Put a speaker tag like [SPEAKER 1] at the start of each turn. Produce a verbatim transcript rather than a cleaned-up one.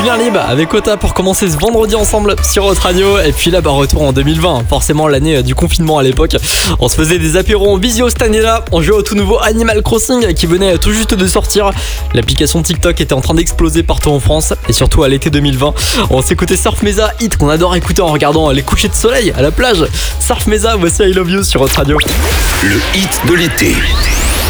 [SPEAKER 1] Julien Lib avec Ota pour commencer ce vendredi ensemble sur Haute Radio. Et puis là, bah, retour en deux mille vingt, forcément l'année du confinement à l'époque. On se faisait des apéros en visio cette année-là. On jouait au tout nouveau Animal Crossing qui venait tout juste de sortir. L'application TikTok était en train d'exploser partout en France et surtout à l'été deux mille vingt. On s'écoutait Surf Mesa, hit qu'on adore écouter en regardant les couchers de soleil à la plage. Surf Mesa, voici I Love You sur Haute Radio.
[SPEAKER 2] Le hit de l'été.